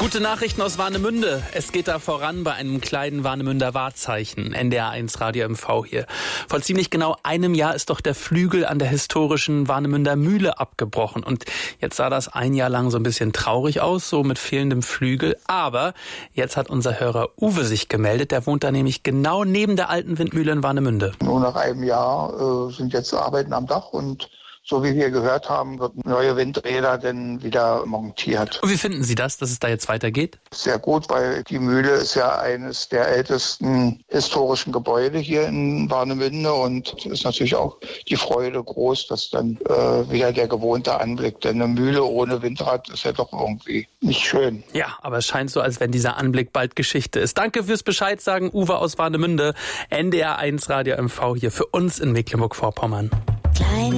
Gute Nachrichten aus Warnemünde. Es geht da voran bei einem kleinen Warnemünder Wahrzeichen. NDR1 Radio MV hier. Vor ziemlich genau einem Jahr ist doch der Flügel an der historischen Warnemünder Mühle abgebrochen. Und jetzt sah das ein Jahr lang so ein bisschen traurig aus, so mit fehlendem Flügel. Aber jetzt hat unser Hörer Uwe sich gemeldet. Der wohnt da nämlich genau neben der alten Windmühle in Warnemünde. Nur nach einem Jahr sind jetzt Arbeiten am Dach und so wie wir gehört haben, wird neue Windräder dann wieder montiert. Und wie finden Sie das, dass es da jetzt weitergeht? Sehr gut, weil die Mühle ist ja eines der ältesten historischen Gebäude hier in Warnemünde und es ist natürlich auch die Freude groß, dass dann wieder der gewohnte Anblick, denn eine Mühle ohne Windrad ist ja doch irgendwie nicht schön. Ja, aber es scheint so, als wenn dieser Anblick bald Geschichte ist. Danke fürs Bescheid sagen, Uwe aus Warnemünde, NDR1 Radio MV hier für uns in Mecklenburg-Vorpommern. Kleine